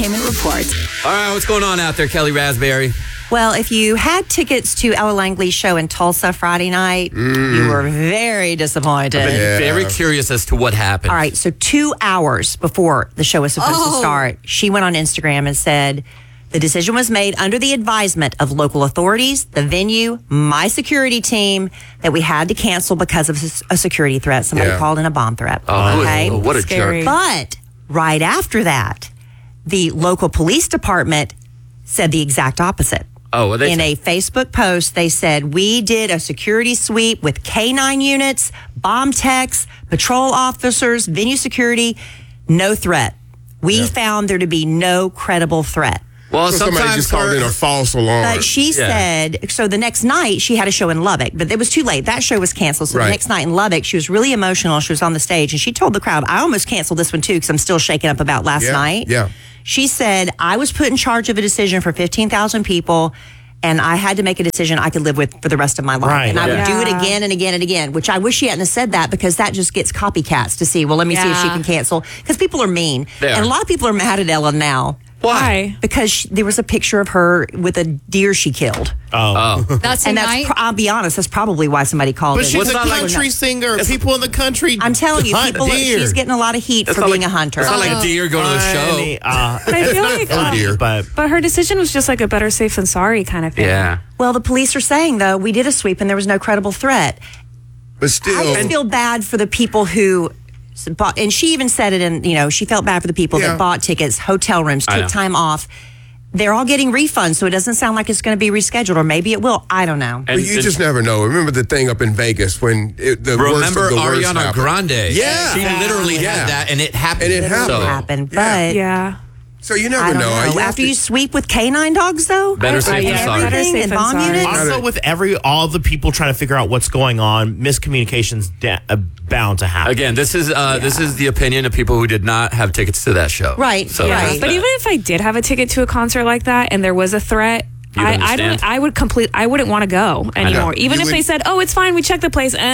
Entertainment Report. All right, what's going on out there, Kelly Raspberry? Well, if you had tickets to Ella Langley's show in Tulsa Friday night, you were very disappointed. I've been very curious as to what happened. All right, so 2 hours before the show was supposed to start, she went on Instagram and said, the decision was made under the advisement of local authorities, the venue, my security team, that we had to cancel because of a security threat. Somebody called in a bomb threat. Oh, what a Scary. jerk. But right after that, the local police department said the exact opposite. Oh, what they In say? a Facebook post, they said, we did a security sweep with K9 units, bomb techs, patrol officers, venue security, no threat. We found there to be no credible threat. Well, So somebody sometimes just called in a false alarm. But she said, so the next night she had a show in Lubbock, but it was too late. That show was canceled. So Right. the next night in Lubbock, she was really emotional. She was on the stage and she told the crowd, I almost canceled this one too because I'm still shaken up about last night. Yeah. She said, I was put in charge of a decision for 15,000 people and I had to make a decision I could live with for the rest of my life. Right. And I would Yeah. do it again and again and again, which I wish she hadn't have said that because that just gets copycats to see, well, let me see if she Yeah. can cancel. Because people are mean. They are. And a lot of people are mad at Ella now. Why? Because there was a picture of her with a deer she killed. Oh. That's And tonight. I'll be honest, that's probably why somebody called But it. she's What's a not like- country singer. People in the country I'm telling you, hunt deer. she's getting a lot of heat for not being like- a hunter. It's not like a deer going to the Funny, show. But I feel like, Oh, dear. but but her decision was just like a better safe than sorry kind of thing. Yeah. Well, the police are saying, though, we did a sweep and there was no credible threat. But still, I just feel bad for the people who bought, and she even said it in, she felt bad for the people Yeah. that bought tickets, hotel rooms, I know. took time off. They're all getting refunds, so it doesn't sound like it's going to be rescheduled, or maybe it will. I don't know. but you just never know. Remember the thing up in Vegas when the worst Remember of the worst Ariana happened? Grande? Yeah. She literally Yeah. had that, and it happened. And it happened. So, Happened, but Yeah. So you I never don't know. know. You have After to- you sweep with canine dogs, though, better safe than yeah, sorry. better everything safe and than bomb sorry. units. also with all the people trying to figure out what's going on, miscommunications bound to happen. Again, this is the opinion of people who did not have tickets to that show. Right, So yeah. that's But that. even if I did have a ticket to a concert like that and there was a threat, You'd understand? I wouldn't want to go anymore. Even You if they would- said, "Oh, it's fine, we checked the place," nah,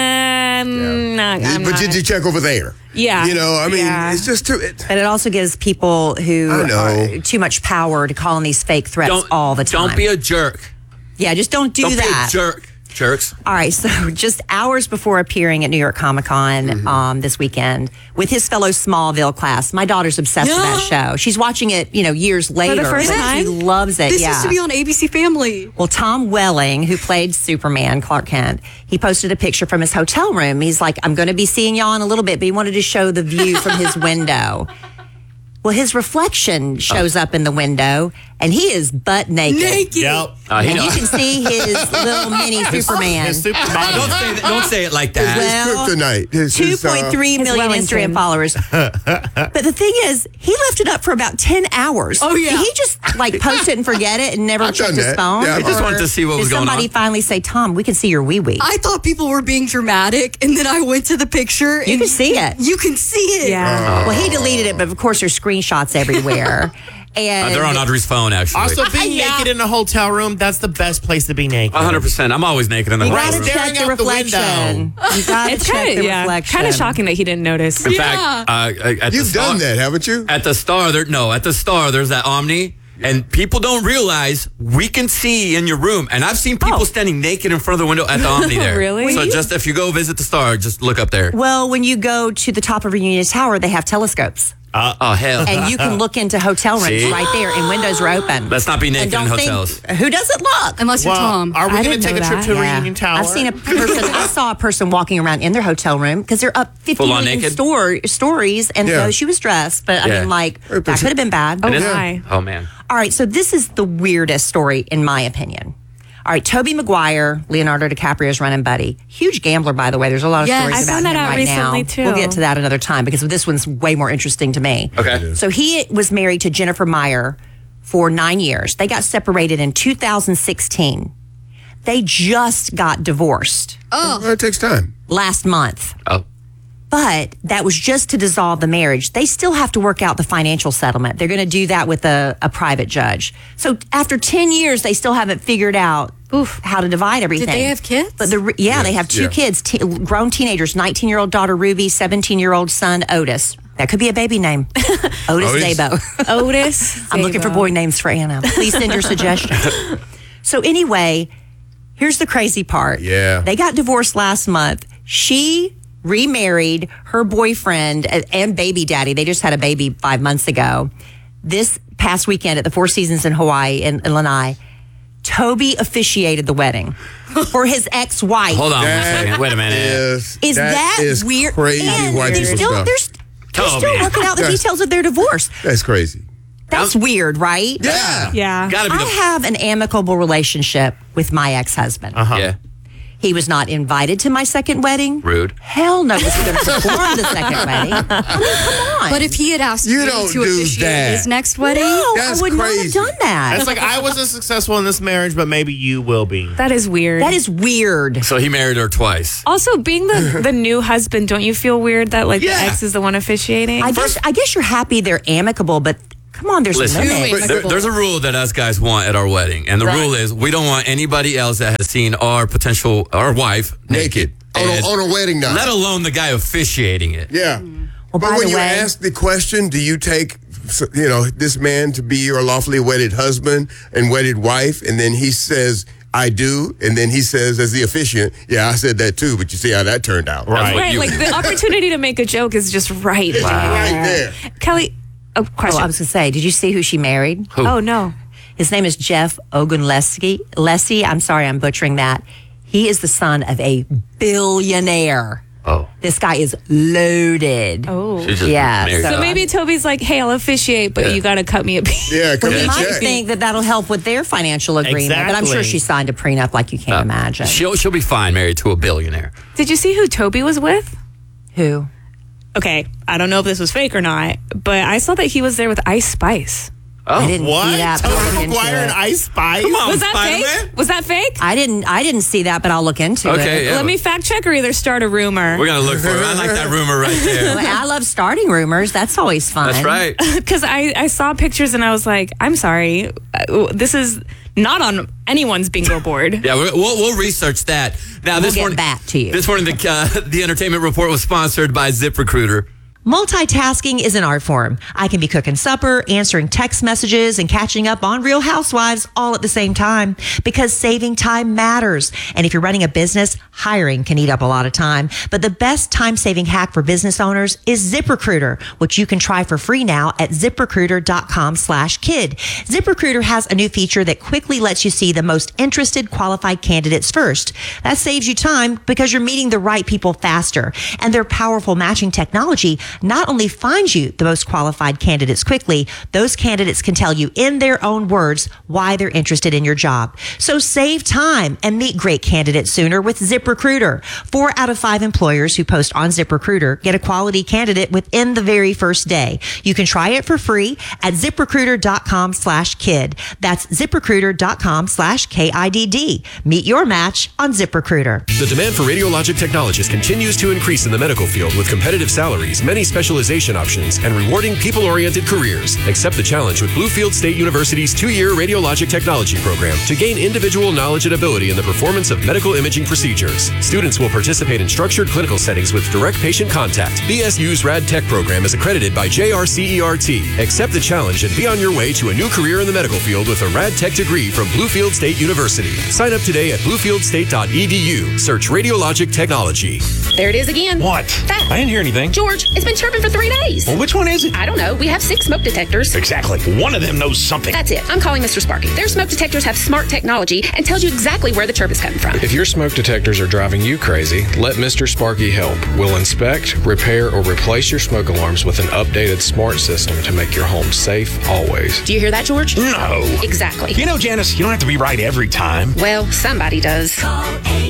I'm but not. did you check over there? Yeah. I mean, Yeah. it's just too. But it also gives people who I know. are too much power to call in these fake threats all the time. Don't be a jerk. Yeah, just don't do Don't that. be a jerk. Jerks. All right, so just hours before appearing at New York Comic Con this weekend with his fellow Smallville class, my daughter's obsessed with that show. She's watching it, years later. first but time? She loves it. This yeah. used to be on ABC Family. Well, Tom Welling, who played Superman, Clark Kent, he posted a picture from his hotel room. He's like, I'm going to be seeing y'all in a little bit, but he wanted to show the view from his window. Well, his reflection shows up in the window, and he is butt naked. Yep. He And knows. you can see his little mini Superman. His Superman. Don't say it like that. Well, Kryptonite. 2.3 million Instagram Wellington. followers. But the thing is, he left it up for about 10 hours. Oh, yeah. Did he just post it and forget it and never I've checked done his that. phone? Yeah, I just wanted to see what was Did going somebody on. finally say, Tom, we can see your wee-wee? I thought people were being dramatic, and then I went to the picture. You and can see it. You can see it. Yeah. Well, he deleted it, but of course there's screenshots everywhere. And They're on Audrey's phone, actually. Also, being naked in a hotel room, that's the best place to be naked. 100%. I'm always naked in the you hotel gotta room. check Staring the out the reflection. You gotta It's check kind the of reflection. kind of shocking that he didn't notice. In fact, at You've the Star, done that, haven't you? At the Star, there's that Omni, and people don't realize we can see in your room. And I've seen people standing naked in front of the window at the Omni there. Really? So just if you go visit the Star, just look up there. Well, when you go to the top of Reunion Tower, they have telescopes. Oh, hell. And you can look into hotel rooms See? right there, and windows are open. Let's not be And naked in don't think- hotels. Who doesn't look? Unless you're Well, Tom. are we I going to didn't take a know trip that. to Yeah. Reunion Tower? I've seen a person. I saw a person walking around in their hotel room because they're up 50 Full on million naked? stories, and Yeah. so she was dressed. But I Yeah. mean, that could have been bad. Oh, It is- my. Oh, man. All right, so this is the weirdest story in my opinion. All right, Tobey Maguire, Leonardo DiCaprio's running buddy. Huge gambler, by the way. There's a lot of Yes. stories I about found that him out right recently, now. too. We'll get to that another time because this one's way more interesting to me. Okay. So he was married to Jennifer Meyer for 9 years. They got separated in 2016. They just got divorced Well, it takes time. last month. Oh. But that was just to dissolve the marriage. They still have to work out the financial settlement. They're going to do that with a private judge. So after 10 years, they still haven't figured out how to divide everything. Did they have kids? But they have two kids, grown teenagers, 19-year-old daughter Ruby, 17-year-old son Otis. That could be a baby name. Otis Zabo. Otis. I'm looking for boy names for Anna. Please send your suggestions. So anyway, here's the crazy part. Yeah. They got divorced last month. She remarried her boyfriend and baby daddy. They just had a baby 5 months ago. This past weekend at the Four Seasons in Hawaii in Lanai, Toby officiated the wedding for his ex-wife. Hold on 1 second. Wait a minute. Is that weird? Crazy And white they're people still, stuff. they're still working out the details of their divorce. That's crazy. That's weird, right? Yeah. Yeah. Gotta be I have an amicable relationship with my ex-husband. Yeah. He was not invited to my second wedding. Rude. Hell no, was he going to perform the second wedding? Come on. But if he had asked You you don't to do officiate that. his next wedding, no, That's I would not have crazy. done that. It's like, I wasn't successful in this marriage, but maybe you will be. That is weird. That is weird. So he married her twice. Also, being the new husband, don't you feel weird that like Yeah. the ex is the one officiating? I guess you're happy they're amicable, but come on, there's Listen, a limit. Wait, there's a rule that us guys want at our wedding, and the rule is we don't want anybody else that has seen our wife naked. On a wedding night. Let alone the guy officiating it. Yeah. Well, But by when the you way- ask the question, do you take, this man to be your lawfully wedded husband and wedded wife? And then he says, I do. And then he says, as the officiant, yeah, I said that too. But you see how that turned out. Right. what right, you- like the opportunity to make a joke is just right. It's right there. Kelly, a Oh, question. I was going to say, did you see who she married? Oh no. His name is Jeff Ogunlesi. I'm sorry, I'm butchering that. He is the son of a billionaire. Oh. This guy is loaded. Oh. She just Yeah, married so- So maybe Toby's like, hey, I'll officiate, but Yeah. you got to cut me a piece. Yeah, come You on, might check. think that that'll help with their financial agreement, but I'm sure Exactly. she signed a prenup like you can't imagine. She'll be fine married to a billionaire. Did you see who Toby was with? Who? Okay, I don't know if this was fake or not, but I saw that he was there with Ice Spice. Oh. I didn't What? see that. But I'll look Tobey into Maguire and it. Ice Spice? Come on, Was that Spider-Man. fake? Was that fake? I didn't see that, but I'll look into Okay, it. yeah. Let me fact check or either start a rumor. We're going to look for it. I like that rumor right there. Well, I love starting rumors. That's always fun. That's right. Because I saw pictures and I was like, I'm sorry, this is not on anyone's bingo board. Yeah, we'll research that. Now, this get morning, back to you. This morning, the entertainment report was sponsored by ZipRecruiter. Multitasking is an art form. I can be cooking supper, answering text messages, and catching up on Real Housewives all at the same time because saving time matters. And if you're running a business, hiring can eat up a lot of time. But the best time-saving hack for business owners is ZipRecruiter, which you can try for free now at ZipRecruiter.com/kid. ZipRecruiter has a new feature that quickly lets you see the most interested qualified candidates first. That saves you time because you're meeting the right people faster. And their powerful matching technology not only finds you the most qualified candidates quickly, those candidates can tell you in their own words why they're interested in your job. So save time and meet great candidates sooner with ZipRecruiter. 4 out of 5 employers who post on ZipRecruiter get a quality candidate within the very first day. You can try it for free at ZipRecruiter.com/kid. That's ZipRecruiter.com/KIDD. Meet your match on ZipRecruiter. The demand for radiologic technologists continues to increase in the medical field with competitive salaries, many specialization options, and rewarding people-oriented careers. Accept the challenge with Bluefield State University's 2-year radiologic technology program to gain individual knowledge and ability in the performance of medical imaging procedures. Students will participate in structured clinical settings with direct patient contact. BSU's Rad Tech program is accredited by JRCERT. Accept the challenge and be on your way to a new career in the medical field with a Rad Tech degree from Bluefield State University. Sign up today at bluefieldState.edu. Search radiologic technology. There it is again. What? That. I didn't hear anything. George, it's been chirping for 3 days. Well, which one is it? I don't know. We have 6 smoke detectors. Exactly. One of them knows something. That's it. I'm calling Mr. Sparky. Their smoke detectors have smart technology and tells you exactly where the chirp is coming from. If your smoke detectors are driving you crazy, let Mr. Sparky help. We'll inspect, repair, or replace your smoke alarms with an updated smart system to make your home safe always. Do you hear that, George? No. Exactly. You know, Janice, you don't have to be right every time. Well, somebody does. Call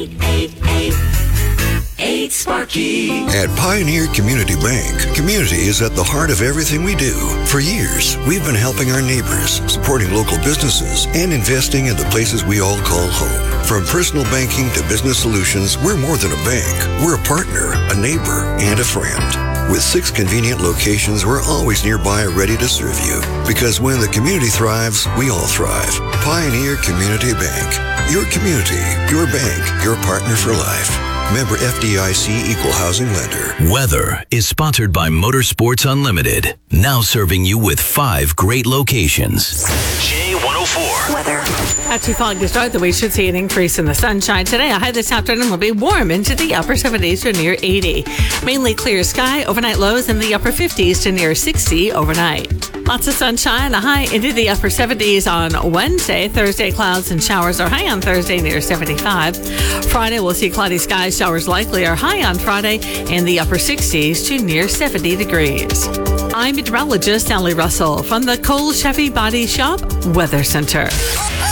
888-8-SPARKY. At Pioneer Community Bank, community is at the heart of everything we do. For years, we've been helping our neighbors, supporting local businesses, and investing in the places we all call home. From personal banking to business solutions, we're more than a bank. We're a partner, a neighbor, and a friend. With 6 convenient locations, we're always nearby ready to serve you. Because when the community thrives, we all thrive. Pioneer Community Bank. Your community, your bank, your partner for life. Member FDIC Equal Housing Lender. Weather is sponsored by Motorsports Unlimited, now serving you with 5 great locations. J104. Weather. Not too foggy to start the week. Should see an increase in the sunshine today. A high this afternoon will be warm into the upper 70s to near 80. Mainly clear sky. Overnight lows in the upper 50s to near 60 overnight. Lots of sunshine. A high into the upper 70s on Wednesday. Thursday, clouds and showers are high on Thursday near 75. Friday, we'll see cloudy skies. Showers likely are high on Friday in the upper 60s to near 70 degrees. I'm meteorologist Sally Russell from the Cole Chevy Body Shop Weather Center.